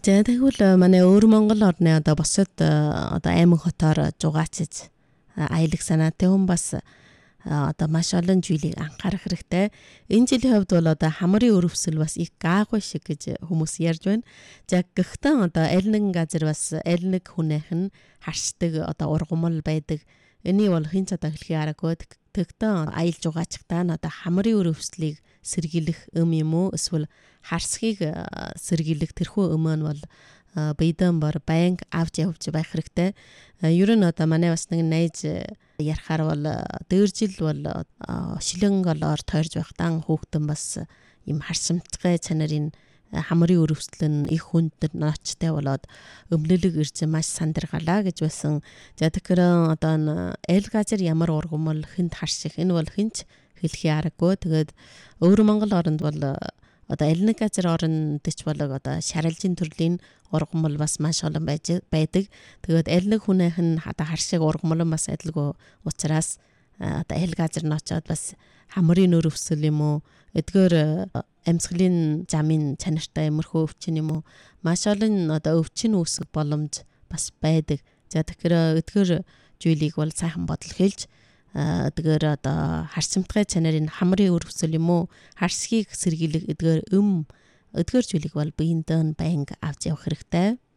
За тэгвэл манай өөр Монгол орны одоо босод одоо аймаг хотоор жугаацж аялагч санаатай хүн бас одоо маш олон зүйлийг анхаарах хэрэгтэй. Энэ жилийн хувьд бол одоо хамрын өрөвсөл бас их гаагүй шиг гэж хүмүүс ярьж байна. За гэхдээ одоо аль нэгэн газар бас аль нэг хүнийх нь харшдаг одоо ургамал байдаг. Эний бол хэн ч одоо хэлхий аргагүй. Тэгтээ аялал жугаачтай нь одоо хамрын өрөвслийг сэргийлэх юм уу эсвэл харсхийг сэргийлэх тэрхүү өмнө бол биедан бор банк авч явж байх хэрэгтэй. Ер нь одоо манай бас нэг найз ярахаар бол дээр жил бол шилэн голоор тойрж байхдаа хүүхдэн бас юм харсамтгай чанарын хамрын өрөвслөн их хүнд ноцтой болоод өмлөлөг ирж маш сандаргалаа гэж байсан. За тэгэхээр одоо аль газар ямар ургамал хүнд харших энэ бол хинч хэлхий аргагүй. Тэгээд өөр Монгол оронд бол одоо аль нэг газар орондч болог одоо шаралжийн төрлийн ургамал бас маш олон байдаг. Тэгээд аль нэг хүнийх нь одоо харшиг ургамал бас адилгүй учраас одоо аль газар нь очиод бас хамрын өрөвсөл юм уу эдгээр амьсгалын замын чанартай юмрхөө өвчин юм уу маш олон одоо өвчин үүсэх боломж бас байдаг. За тэгэхээр эдгээр зүйлийг бол сайхан бодол хэлж эдгээр одоо харсамтгай чанарын хамрын өрөвсөл юм уу харсхийг сэргийлэх эдгээр зүйлийг бол биендээ банк авч явах хэрэгтэй.